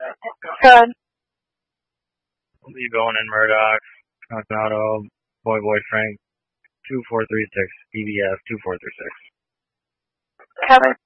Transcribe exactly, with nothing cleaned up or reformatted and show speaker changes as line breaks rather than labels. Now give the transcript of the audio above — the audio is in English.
Good.
Lee Bowen and Murdoch, Auto, Boy Boy Frank, two four three six, B B F two four three six.
Cover.